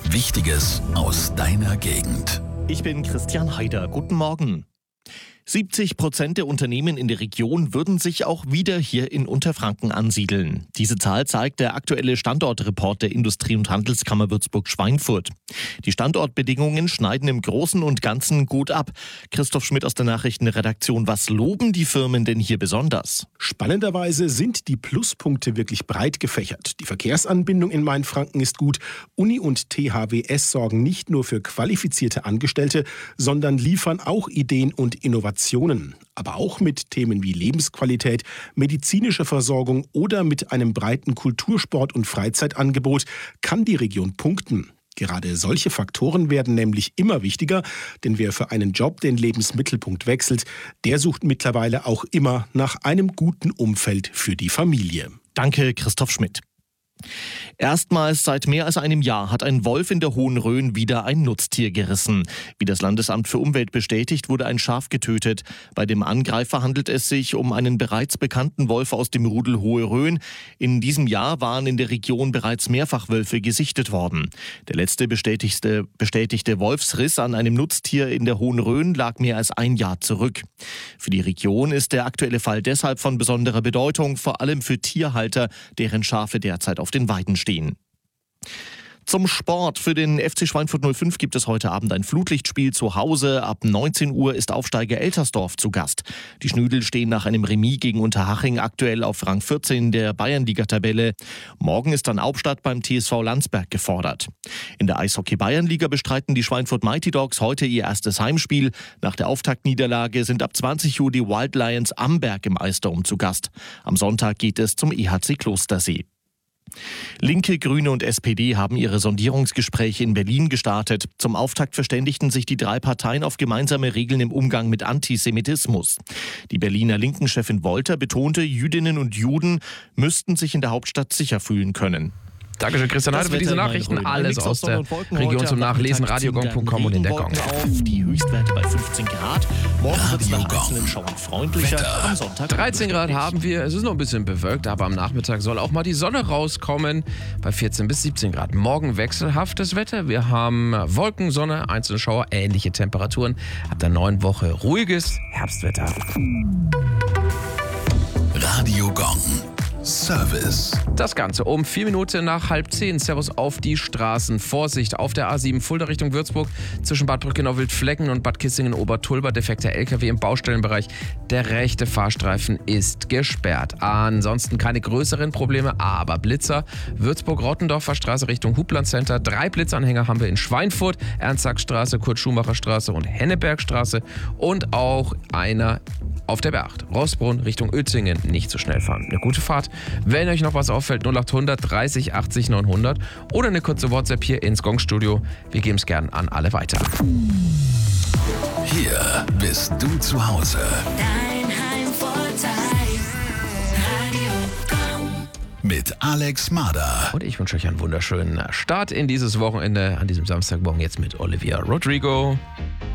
Wichtiges aus deiner Gegend. Ich bin Christian Haider. Guten Morgen. 70% der Unternehmen in der Region würden sich auch wieder hier in Unterfranken ansiedeln. Diese Zahl zeigt der aktuelle Standortreport der Industrie- und Handelskammer Würzburg-Schweinfurt. Die Standortbedingungen schneiden im Großen und Ganzen gut ab. Christoph Schmidt aus der Nachrichtenredaktion. Was loben die Firmen denn hier besonders? Spannenderweise sind die Pluspunkte wirklich breit gefächert. Die Verkehrsanbindung in Mainfranken ist gut. Uni und THWS sorgen nicht nur für qualifizierte Angestellte, sondern liefern auch Ideen und Innovationen. Aber auch mit Themen wie Lebensqualität, medizinischer Versorgung oder mit einem breiten Kultursport- und Freizeitangebot kann die Region punkten. Gerade solche Faktoren werden nämlich immer wichtiger, denn wer für einen Job den Lebensmittelpunkt wechselt, der sucht mittlerweile auch immer nach einem guten Umfeld für die Familie. Danke, Christoph Schmidt. Erstmals seit mehr als einem Jahr hat ein Wolf in der Hohen Rhön wieder ein Nutztier gerissen. Wie das Landesamt für Umwelt bestätigt, wurde ein Schaf getötet. Bei dem Angreifer handelt es sich um einen bereits bekannten Wolf aus dem Rudel Hohe Rhön. In diesem Jahr waren in der Region bereits mehrfach Wölfe gesichtet worden. Der letzte bestätigte Wolfsriss an einem Nutztier in der Hohen Rhön lag mehr als ein Jahr zurück. Für die Region ist der aktuelle Fall deshalb von besonderer Bedeutung, vor allem für Tierhalter, deren Schafe derzeit auf den Weiden stehen. Zum Sport. Für den FC Schweinfurt 05 gibt es heute Abend ein Flutlichtspiel zu Hause. Ab 19 Uhr ist Aufsteiger Eltersdorf zu Gast. Die Schnüdel stehen nach einem Remis gegen Unterhaching aktuell auf Rang 14 der Bayernliga-Tabelle. Morgen ist dann Hauptstadt beim TSV Landsberg gefordert. In der Eishockey-Bayernliga bestreiten die Schweinfurt Mighty Dogs heute ihr erstes Heimspiel. Nach der Auftaktniederlage sind ab 20 Uhr die Wild Lions Amberg im Eisdom zu Gast. Am Sonntag geht es zum EHC Klostersee. Linke, Grüne und SPD haben ihre Sondierungsgespräche in Berlin gestartet. Zum Auftakt verständigten sich die drei Parteien auf gemeinsame Regeln im Umgang mit Antisemitismus. Die Berliner Linken-Chefin Wolter betonte, Jüdinnen und Juden müssten sich in der Hauptstadt sicher fühlen können. Dankeschön, Christian Heide, für diese Nachrichten. Alles aus der Region zum Nachlesen, radiogong.com und in der Gong. Die Höchstwerte bei 15 Grad. Morgen wird es nach einzelnen Schauern freundlicher. Am Sonntag 13 Grad haben wir. Es ist noch ein bisschen bewölkt, aber am Nachmittag soll auch mal die Sonne rauskommen. Bei 14 bis 17 Grad. Morgen wechselhaftes Wetter. Wir haben Wolken, Sonne, einzelne Schauer, ähnliche Temperaturen. Ab der neuen Woche ruhiges Herbstwetter. Radio Gong. Service. Das Ganze um 4 Minuten nach 9:30. Servus auf die Straßen. Vorsicht auf der A7 Fulda Richtung Würzburg zwischen Bad Brückenau-Wildflecken und Bad Kissingen-Obertulba. Defekter LKW im Baustellenbereich. Der rechte Fahrstreifen ist gesperrt. Ansonsten keine größeren Probleme, aber Blitzer. Würzburg-Rottendorfer Straße Richtung Hubland Center. 3 Blitzanhänger haben wir in Schweinfurt, Ernst-Sack-Straße, Kurt-Schumacher-Straße und Hennebergstraße. Und auch einer auf der B8. Rossbrunn Richtung Uetzingen. Nicht so schnell fahren. Eine gute Fahrt. Wenn euch noch was auffällt, 0800 30 80 900 oder eine kurze WhatsApp hier ins Gong-Studio. Wir geben es gern an alle weiter. Hier bist du zu Hause. Dein Heimvorteil. Radio Gong. Mit Alex Mader. Und ich wünsche euch einen wunderschönen Start in dieses Wochenende. An diesem Samstagmorgen jetzt mit Olivia Rodrigo.